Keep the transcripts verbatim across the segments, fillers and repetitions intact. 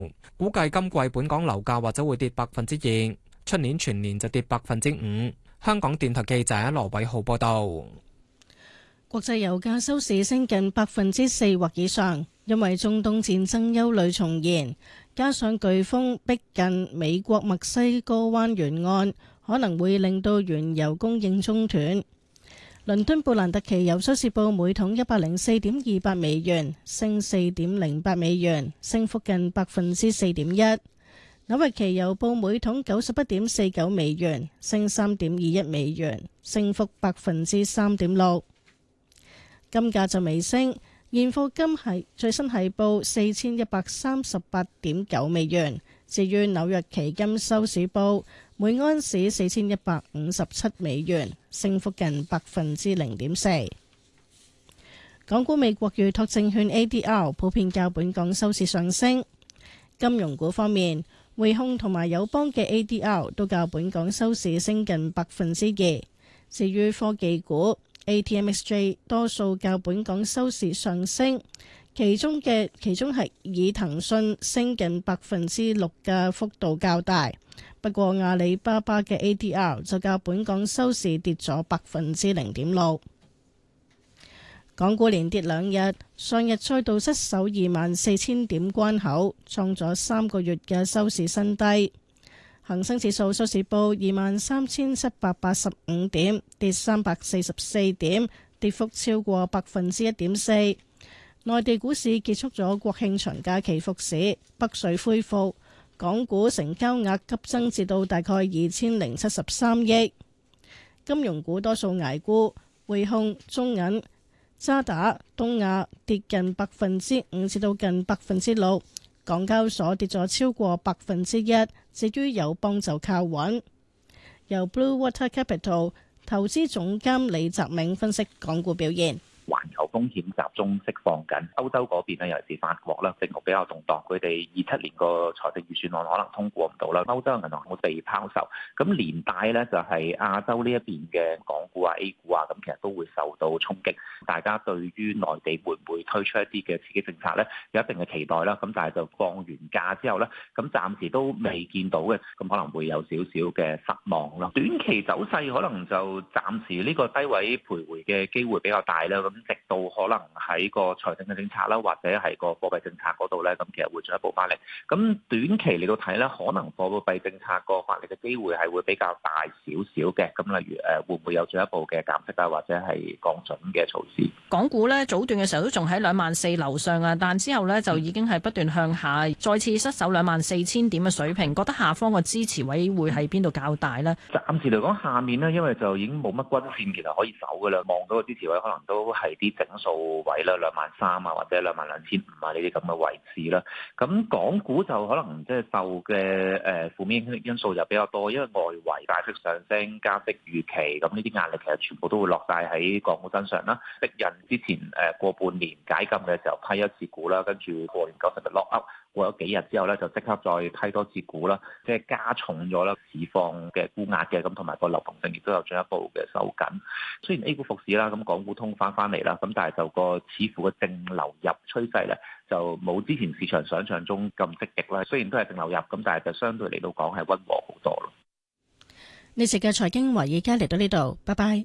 估計今季本港樓價或者會跌百分之二，出年全年就跌百分之五。香港電台記者羅偉浩報道。 國際油價收市升近百分之四或以上，因為中東戰爭憂慮重現，加上颶風逼近美國墨西哥灣沿岸，可能會令到原油供應中斷。倫敦布蘭特期油收市報每桶一百零四點二八美元，升四點零八美元，升幅近百分之四點一。紐約期油報每桶九十一點四九美元，升三點二一美元，升幅百分之三點六。金價就微升，現貨金係最新係報四千一百三十八點九美元。至於紐約期金收市報每安士四千一百五十七美元，升幅近百分之零點四。港股美國預託證券 A D R 普遍較本港收市上升。金融股方面，匯控同埋友邦嘅 A D R 都較本港收市升近百分之二。至於科技股 A T M X J 多數較本港收市上升，其中嘅其中係以騰訊升近百分之六嘅幅度較大。不過阿里巴巴嘅 A D R 就較本港收市跌咗百分之零點六。港股連跌兩日，上日再度失守二萬四千點關口，創咗三個月嘅收市新低。恒生指數收市報二萬三千七百八十五點，跌三百四十四點，跌幅超過百分之一點四。內地股市結束咗國慶長假期復市，北水恢復，港股成交額急增至到大概二千零七十三億。金融股多數捱沽，匯控、中銀、渣打、東亞跌近百分之五至到近百分之六，港交所跌咗超過百分之一，至於友邦就靠穩。由 Blue Water Capital 投資總監李澤銘分析港股表現。 環球風險集中釋放緊，歐洲嗰邊咧，尤其是法國啦，政局比較動盪，佢哋二七年個財政預算案可能通過唔到啦，歐洲銀行會被拋售，咁連帶咧就係亞洲呢一邊嘅港股啊、A 股啊，咁其實都會受到衝擊。大家對於內地會唔會推出一啲嘅刺激政策咧，有一定嘅期待啦。咁但係就放完假之後咧，咁暫時都未見到嘅，咁可能會有少少嘅失望咯。短期走勢可能就暫時呢個低位徘徊嘅機會比較大啦。咁直到可能喺個財政嘅政策啦，或者係個貨幣政策嗰度咧，咁其實會進一步發力。咁短期嚟到睇咧，可能貨幣政策個發力嘅機會係會比較大少少嘅。咁例如誒，會唔會有進一步嘅減息啊，或者係降準嘅措施？ 港股咧早段嘅時候都仲喺兩萬四樓上啊，但之後咧就已經係不斷向下，再次失守兩萬四千點嘅水平。覺得下方嘅支持位會喺邊度較大咧？ 暫時嚟講，下面咧，因為就已經冇乜均線，其實可以守噶啦。望到個支持位可能都係啲整數位啦，兩萬三啊，或者兩萬兩千五啊呢啲咁嘅位置啦。咁港股就可能即係受嘅誒負面因素就比較多，因為外圍大幅上升、加息預期，咁呢啲壓力其實全部都會落晒喺港股身上啦。逼人之前誒過半年解禁嘅時候批一次股啦，跟住過年九十日 lock up，過咗幾日之後咧就即刻再批多次股啦，即係加重咗啦市況嘅沽壓嘅，咁同埋個流動性亦都有進一步嘅收緊。雖然 A 股復市啦，咁港股通翻翻嚟啦，咁但係就個似乎個淨流入趨勢咧就冇之前市場想象中咁積極啦。雖然都係淨流入，咁但係就相對嚟到講係溫和好多咯。 呢節嘅財經華爾街嚟到呢度，拜拜。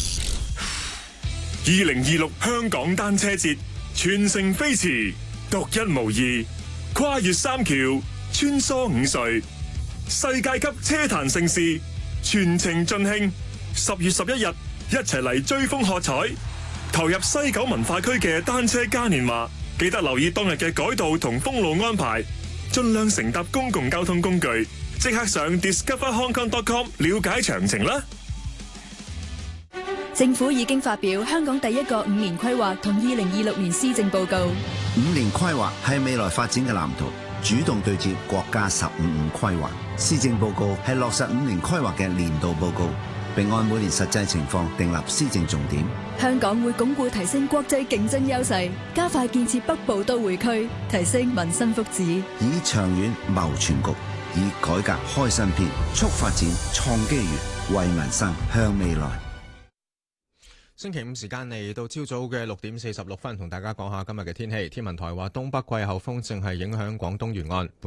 二零二六香港單車節全城飛馳，獨一無二，跨越三橋，穿梭五隧，世界級車壇盛事，全程盡興。十月十一日，一齊嚟追風喝彩，投入西九文化區嘅單車嘉年華。記得留意當日嘅改道同封路安排，盡量乘搭公共交通工具。即刻上 discover hong kong dot com 了解詳情啦。 政府已經發表香港第一個五年規劃同二零二六年施政報告。 五年規劃係未來發展嘅藍圖，主動對接國家十五五規劃。施政報告係落實五年規劃嘅年度報告，並按每年實際情況訂立施政重點。 香港會鞏固提升國際競爭優勢，加快建設北部都會區，提升民生福祉， 以長遠謀全局，以改革開新篇，促發展創機遇，為民生向未來。 星期五時間嚟到朝早嘅六點四十六分，同大家講下今日嘅天氣。天文台話東北季候風正係影響廣東沿岸。本